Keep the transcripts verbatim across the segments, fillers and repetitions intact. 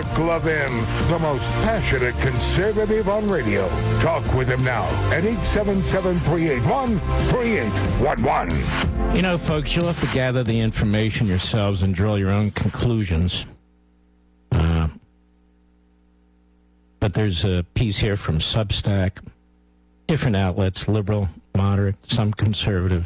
Mark Levin, the most passionate conservative on radio. Talk with him now at eight seven seven, three eight one, three eight one one. You know, folks, you'll have to gather the information yourselves and draw your own conclusions. Uh, but there's a piece here from Substack. Different outlets, liberal, moderate, some conservative.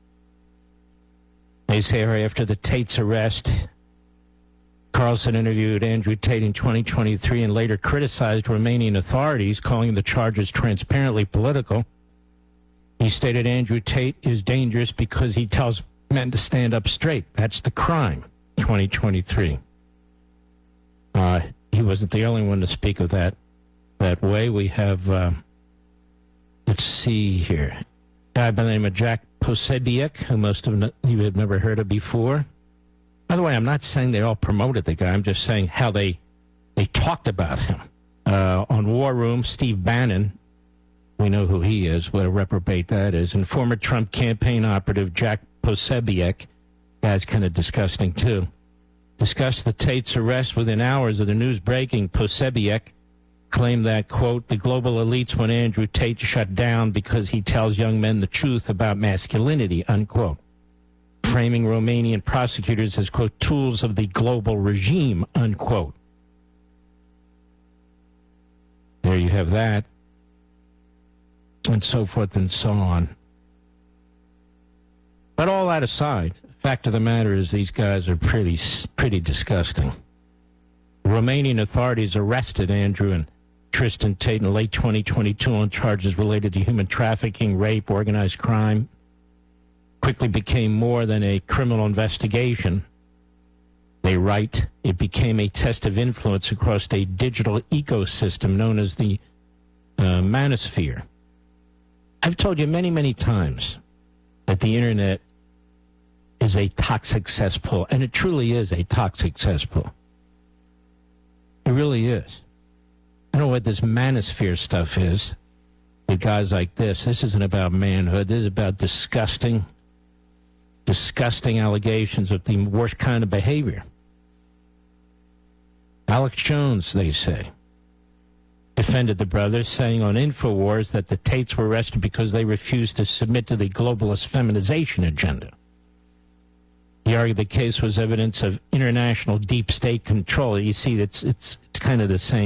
They say after the Tate's arrest, Carlson interviewed Andrew Tate in twenty twenty-three and later criticized Romanian authorities, calling the charges transparently political. He stated Andrew Tate is dangerous because he tells men to stand up straight. That's the crime, twenty twenty-three. Uh, he wasn't the only one to speak of that that way. We have, uh, let's see here, a guy by the name of Jack Posobiec, who most of you have never heard of before. By the way, I'm not saying they all promoted the guy. I'm just saying how they they talked about him. Uh, on War Room, Steve Bannon, we know who he is, what a reprobate that is, and former Trump campaign operative Jack Posobiec, guy's kind of disgusting too, discussed the Tate's arrest within hours of the news breaking. Posobiec claimed that, quote, the global elites want Andrew Tate shut down because he tells young men the truth about masculinity, unquote, framing Romanian prosecutors as, quote, tools of the global regime, unquote. There you have that, and so forth and so on. But all that aside, the fact of the matter is these guys are pretty, pretty disgusting. Romanian authorities arrested Andrew and Tristan Tate in late twenty twenty-two on charges related to human trafficking, rape, organized crime. Quickly became more than a criminal investigation. They write, it became a test of influence across a digital ecosystem known as the uh, manosphere. I've told you many, many times that the internet is a toxic cesspool, and it truly is a toxic cesspool. It really is. I don't know what this manosphere stuff is with guys like this. This isn't about manhood. This is about disgusting, disgusting allegations of the worst kind of behavior. Alex Jones, they say, defended the brothers, saying on InfoWars that the Tates were arrested because they refused to submit to the globalist feminization agenda. He argued the case was evidence of international deep state control. You see, it's it's it's kind of the same.